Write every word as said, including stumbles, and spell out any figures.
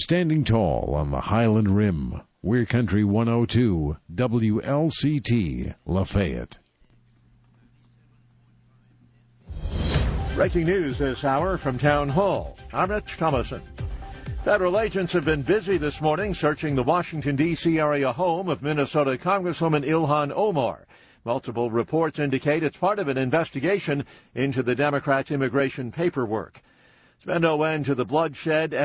standing tall on the Highland Rim. We're Country one oh two, W L C T, Lafayette. Breaking news this hour from Town Hall. I'm Rich Thomason. Federal agents have been busy this morning searching the Washington, D C area home of Minnesota Congresswoman Ilhan Omar. Multiple reports indicate it's part of an investigation into the Democrats' immigration paperwork. Spend no end to the bloodshed